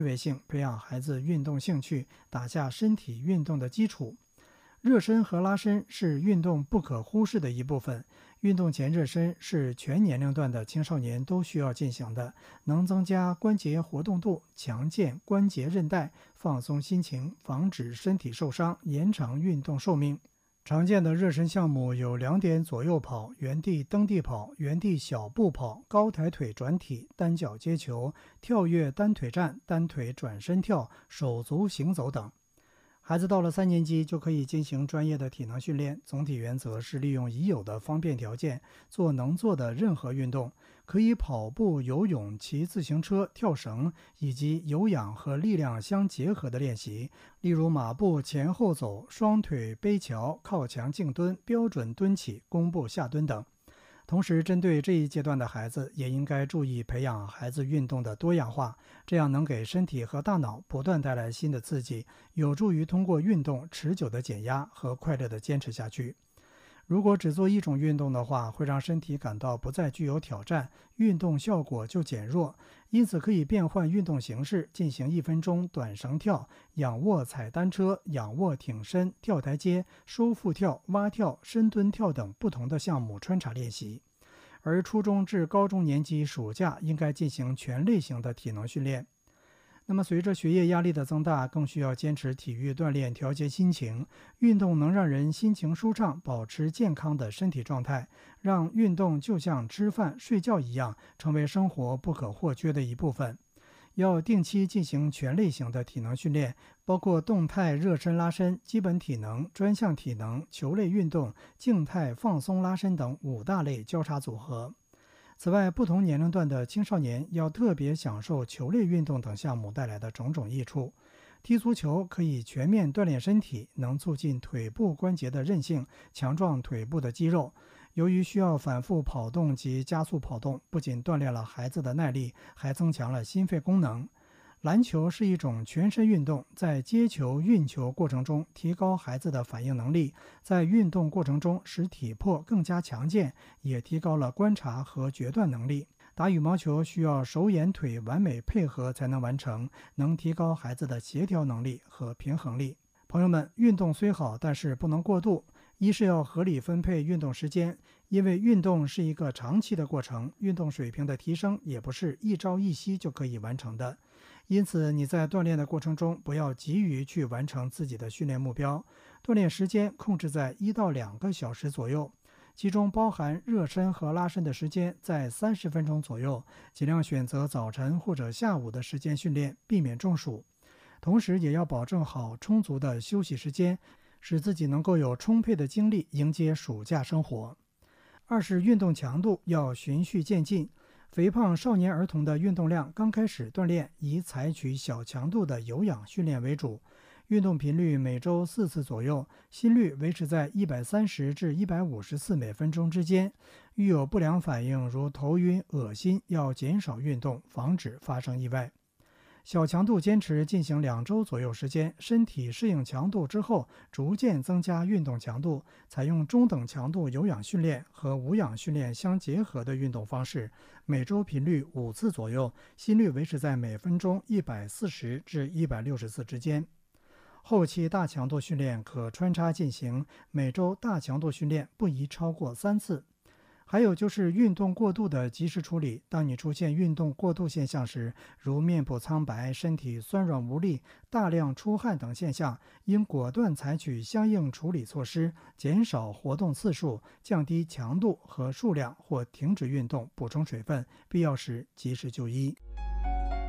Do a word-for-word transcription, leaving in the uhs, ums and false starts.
趣味性，培养孩子运动兴趣，打下身体运动的基础。热身和拉伸是运动不可忽视的一部分。运动前热身是全年龄段的青少年都需要进行的，能增加关节活动度，强健关节韧带，放松心情，防止身体受伤，延长运动寿命。常见的热身项目有两点左右跑、原地蹬地跑、原地小步跑、高抬腿转体、单脚接球、跳跃单腿站、单腿转身跳、手足行走等。孩子到了三年级就可以进行专业的体能训练，总体原则是利用已有的方便条件做能做的任何运动，可以跑步、游泳、骑自行车、跳绳，以及有氧和力量相结合的练习，例如马步、前后走、双腿背桥、靠墙静蹲、标准蹲起、弓步下蹲等。同时，针对这一阶段的孩子，也应该注意培养孩子运动的多样化，这样能给身体和大脑不断带来新的刺激，有助于通过运动持久的减压和快乐的坚持下去。如果只做一种运动的话，会让身体感到不再具有挑战，运动效果就减弱。因此可以变换运动形式，进行一分钟短绳跳、仰卧踩单车、仰卧挺身、跳台阶、收腹跳、蛙跳、深蹲跳等不同的项目穿插练习。而初中至高中年级暑假应该进行全类型的体能训练。那么随着学业压力的增大，更需要坚持体育锻炼调节心情。运动能让人心情舒畅，保持健康的身体状态，让运动就像吃饭睡觉一样，成为生活不可或缺的一部分。要定期进行全类型的体能训练，包括动态热身拉伸、基本体能、专项体能、球类运动、静态放松拉伸等五大类交叉组合。此外，不同年龄段的青少年要特别享受球类运动等项目带来的种种益处。踢足球可以全面锻炼身体，能促进腿部关节的韧性，强壮腿部的肌肉。由于需要反复跑动及加速跑动，不仅锻炼了孩子的耐力，还增强了心肺功能。篮球是一种全身运动，在接球、运球过程中提高孩子的反应能力，在运动过程中使体魄更加强健，也提高了观察和决断能力。打羽毛球需要手眼腿完美配合才能完成，能提高孩子的协调能力和平衡力。朋友们，运动虽好，但是不能过度。一是要合理分配运动时间，因为运动是一个长期的过程，运动水平的提升也不是一朝一夕就可以完成的。因此你在锻炼的过程中，不要急于去完成自己的训练目标，锻炼时间控制在一到两个小时左右，其中包含热身和拉伸的时间在三十分钟左右，尽量选择早晨或者下午的时间训练，避免中暑。同时也要保证好充足的休息时间，使自己能够有充沛的精力迎接暑假生活。二是运动强度要循序渐进，肥胖少年儿童的运动量刚开始锻炼以采取小强度的有氧训练为主，运动频率每周四次左右，心率维持在一百三十至一百五十次每分钟之间。遇有不良反应如头晕、恶心，要减少运动，防止发生意外。小强度坚持进行两周左右时间，身体适应强度之后，逐渐增加运动强度，采用中等强度有氧训练和无氧训练相结合的运动方式，每周频率五次左右，心率维持在每分钟一百四十至一百六十次之间。后期大强度训练可穿插进行，每周大强度训练不宜超过三次。还有就是运动过度的及时处理，当你出现运动过度现象时，如面部苍白、身体酸软无力、大量出汗等现象，应果断采取相应处理措施，减少活动次数，降低强度和数量，或停止运动补充水分，必要时及时就医。